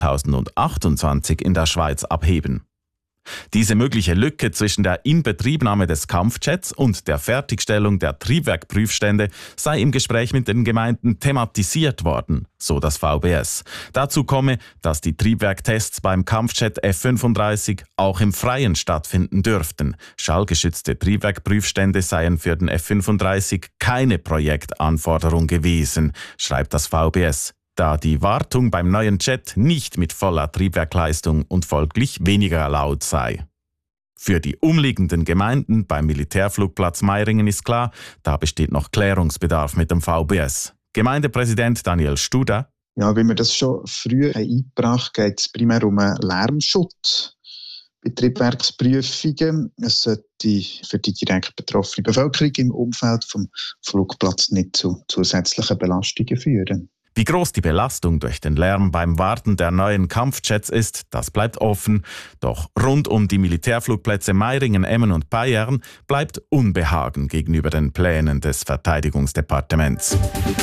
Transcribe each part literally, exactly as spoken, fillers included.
zweitausendachtundzwanzig in der Schweiz abheben. Diese mögliche Lücke zwischen der Inbetriebnahme des Kampfjets und der Fertigstellung der Triebwerkprüfstände sei im Gespräch mit den Gemeinden thematisiert worden, so das V B S. Dazu komme, dass die Triebwerktests beim Kampfjet F fünfunddreißig auch im Freien stattfinden dürften. Schallgeschützte Triebwerkprüfstände seien für den F fünfunddreißig keine Projektanforderung gewesen, schreibt das V B S, da die Wartung beim neuen Jet nicht mit voller Triebwerkleistung und folglich weniger laut sei. Für die umliegenden Gemeinden beim Militärflugplatz Meiringen ist klar, da besteht noch Klärungsbedarf mit dem V B S. Gemeindepräsident Daniel Studer: Ja, wie wir das schon früher eingebracht haben, geht es primär um einen Lärmschutz bei Triebwerksprüfungen. Es sollte für die direkt betroffene Bevölkerung im Umfeld vom Flugplatz nicht zu zusätzlichen Belastungen führen. Wie groß die Belastung durch den Lärm beim Warten der neuen Kampfjets ist, das bleibt offen. Doch rund um die Militärflugplätze Meiringen, Emmen und Payerne bleibt Unbehagen gegenüber den Plänen des Verteidigungsdepartements.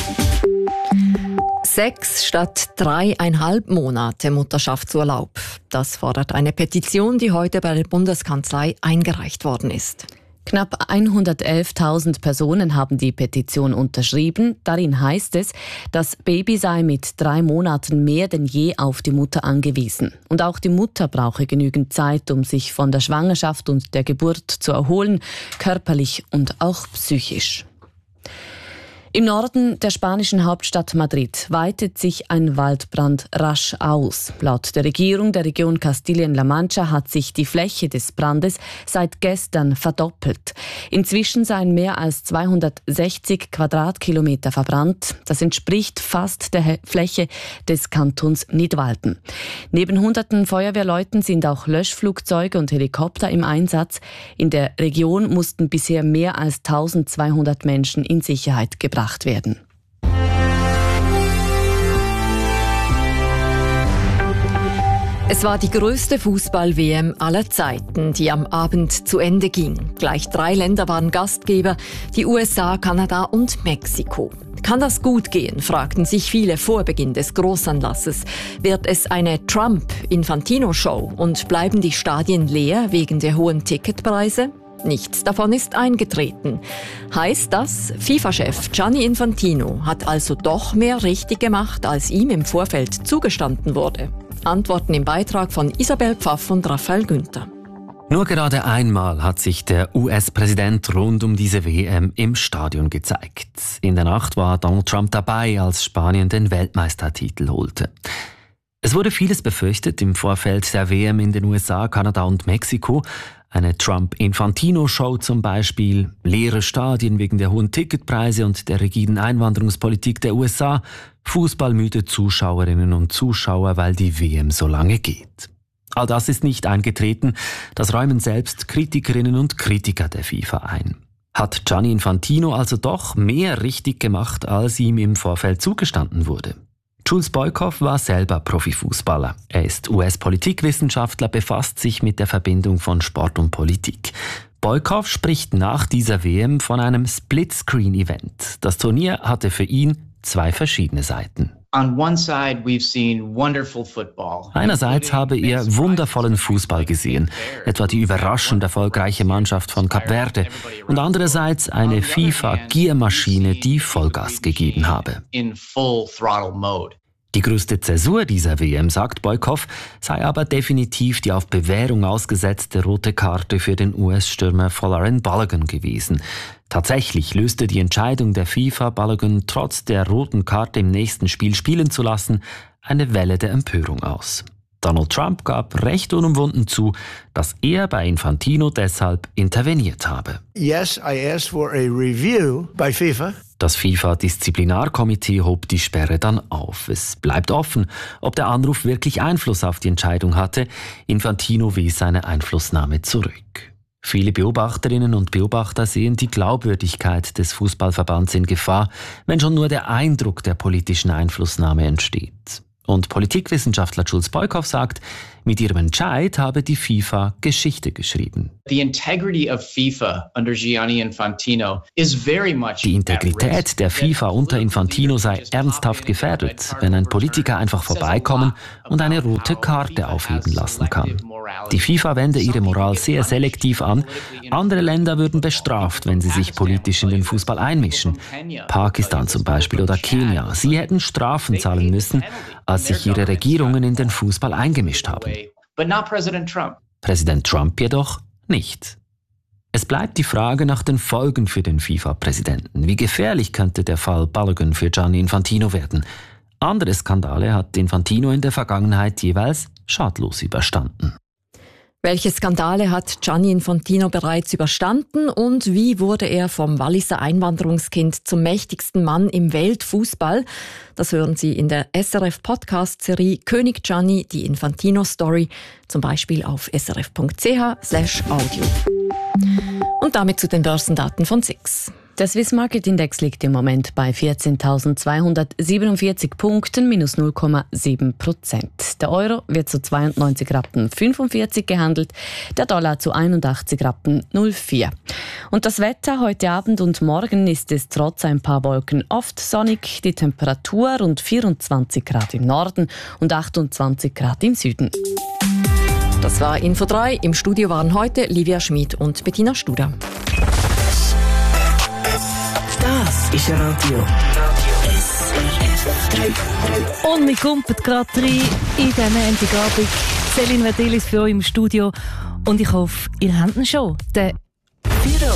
Sechs statt dreieinhalb Monate Mutterschaftsurlaub. Das fordert eine Petition, die heute bei der Bundeskanzlei eingereicht worden ist. Knapp hundertelftausend Personen haben die Petition unterschrieben. Darin heißt es, das Baby sei mit drei Monaten mehr denn je auf die Mutter angewiesen. Und auch die Mutter brauche genügend Zeit, um sich von der Schwangerschaft und der Geburt zu erholen, körperlich und auch psychisch. Im Norden der spanischen Hauptstadt Madrid weitet sich ein Waldbrand rasch aus. Laut der Regierung der Region Kastilien-La Mancha hat sich die Fläche des Brandes seit gestern verdoppelt. Inzwischen seien mehr als zweihundertsechzig Quadratkilometer verbrannt. Das entspricht fast der Fläche des Kantons Nidwalden. Neben hunderten Feuerwehrleuten sind auch Löschflugzeuge und Helikopter im Einsatz. In der Region mussten bisher mehr als eintausendzweihundert Menschen in Sicherheit gebracht werden. Es war die größte Fußball-W M aller Zeiten, die am Abend zu Ende ging. Gleich drei Länder waren Gastgeber, die U S A, Kanada und Mexiko. Kann das gut gehen, fragten sich viele vor Beginn des Großanlasses. Wird es eine Trump-Infantino-Show und bleiben die Stadien leer wegen der hohen Ticketpreise? Nichts davon ist eingetreten. Heißt das, FIFA-Chef Gianni Infantino hat also doch mehr richtig gemacht, als ihm im Vorfeld zugestanden wurde? Antworten im Beitrag von Isabel Pfaff und Raphael Günther. Nur gerade einmal hat sich der U S-Präsident rund um diese W M im Stadion gezeigt. In der Nacht war Donald Trump dabei, als Spanien den Weltmeistertitel holte. Es wurde vieles befürchtet im Vorfeld der W M in den U S A, Kanada und Mexiko. Eine Trump-Infantino-Show zum Beispiel, leere Stadien wegen der hohen Ticketpreise und der rigiden Einwanderungspolitik der U S A, fußballmüde Zuschauerinnen und Zuschauer, weil die W M so lange geht. All das ist nicht eingetreten, das räumen selbst Kritikerinnen und Kritiker der FIFA ein. Hat Gianni Infantino also doch mehr richtig gemacht, als ihm im Vorfeld zugestanden wurde? Jules Boykoff war selber Profifußballer. Er ist U S-Politikwissenschaftler, befasst sich mit der Verbindung von Sport und Politik. Boykoff spricht nach dieser W M von einem Split-Screen-Event. Das Turnier hatte für ihn zwei verschiedene Seiten. Einerseits habe er wundervollen Fußball gesehen, etwa die überraschend erfolgreiche Mannschaft von Kap Verde, und andererseits eine FIFA-Giermaschine, die Vollgas gegeben habe. Die größte Zäsur dieser W M, sagt Boykoff, sei aber definitiv die auf Bewährung ausgesetzte rote Karte für den U S-Stürmer Folarin Balogun gewesen. Tatsächlich löste die Entscheidung der FIFA, Balogun trotz der roten Karte im nächsten Spiel spielen zu lassen, eine Welle der Empörung aus. Donald Trump gab recht unumwunden zu, dass er bei Infantino deshalb interveniert habe. Yes, I asked for a review by FIFA. Das FIFA-Disziplinarkomitee hob die Sperre dann auf. Es bleibt offen, ob der Anruf wirklich Einfluss auf die Entscheidung hatte. Infantino wies seine Einflussnahme zurück. Viele Beobachterinnen und Beobachter sehen die Glaubwürdigkeit des Fußballverbands in Gefahr, wenn schon nur der Eindruck der politischen Einflussnahme entsteht. Und Politikwissenschaftler Jules Boykoff sagt, mit ihrem Entscheid habe die FIFA Geschichte geschrieben. The integrity of FIFA under Gianni Infantino is very much Die Integrität der FIFA unter Infantino sei ernsthaft gefährdet, wenn ein Politiker einfach vorbeikommen und eine rote Karte aufheben lassen kann. Die FIFA wende ihre Moral sehr selektiv an. Andere Länder würden bestraft, wenn sie sich politisch in den Fußball einmischen. Pakistan zum Beispiel oder Kenia. Sie hätten Strafen zahlen müssen, als sich ihre Regierungen in den Fußball eingemischt haben. Präsident Trump jedoch nicht. Es bleibt die Frage nach den Folgen für den FIFA-Präsidenten. Wie gefährlich könnte der Fall Balogun für Gianni Infantino werden? Andere Skandale hat Infantino in der Vergangenheit jeweils schadlos überstanden. Welche Skandale hat Gianni Infantino bereits überstanden und wie wurde er vom Walliser Einwanderungskind zum mächtigsten Mann im Weltfußball? Das hören Sie in der S R F-Podcast-Serie König Gianni, die Infantino-Story, zum Beispiel auf srf punkt c h slash audio. Und damit zu den Börsendaten von S I X. Der Swiss Market Index liegt im Moment bei vierzehntausendzweihundertsiebenundvierzig Punkten, minus null Komma sieben Prozent. Der Euro wird zu zweiundneunzig Rappen fünfundvierzig gehandelt, der Dollar zu einundachtzig Rappen null vier. Und das Wetter heute Abend und morgen ist es trotz ein paar Wolken oft sonnig. Die Temperatur rund vierundzwanzig Grad im Norden und achtundzwanzig Grad im Süden. Das war Info drei. Im Studio waren heute Livia Schmid und Bettina Studer. Das ist Radio. Und wir kommen gerade rein in den Montagabend. Céline Verdelis für euch im Studio. Und ich hoffe, ihr habt ihn schon. Den Firo